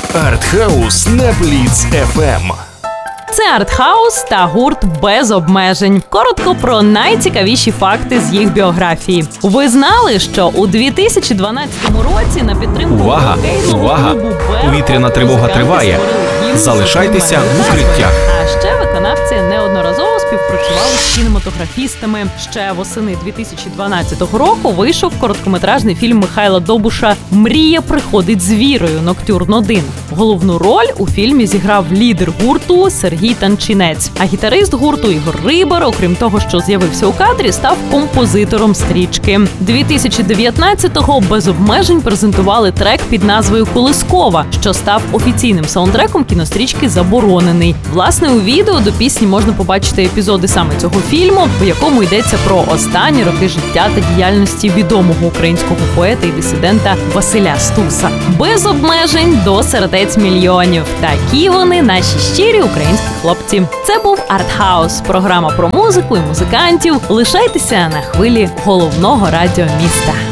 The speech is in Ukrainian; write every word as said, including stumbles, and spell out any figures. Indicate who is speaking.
Speaker 1: Артхаус на Бліц еф ем.
Speaker 2: Це Артхаус та гурт «Без обмежень». Коротко про найцікавіші факти з їх біографії. Ви знали, що у дві тисячі дванадцятому році на підтримку
Speaker 3: Увага! Увага! Повітряна тривога триває. Залишайтеся в укриттях.
Speaker 2: А ще виконавці неодноразово співпрацювали з кінематографістами. Ще восени дві тисячі дванадцятого року вийшов короткометражний фільм Михайла Добуша «Мрія приходить з вірою. Ноктюрн один». Головну роль у фільмі зіграв лідер гурту Сергій Танчинець. А гітарист гурту Ігор Рибар, окрім того, що з'явився у кадрі, став композитором стрічки. дві тисячі дев'ятнадцятого «Без обмежень» презентували трек під назвою «Колискова», що став офіційним саундтреком кінострічки «Заборонений». Власне, у відео до пісні можна побачити епізоди саме цього фільму, у якому йдеться про останні роки життя та діяльності відомого українського поета і дисидента Василя Стуса. Без обмежень до сердець мільйонів. Такі вони, наші щирі українські хлопці. Це був Артхаус, програма про музику і музикантів. Лишайтеся на хвилі головного радіо міста.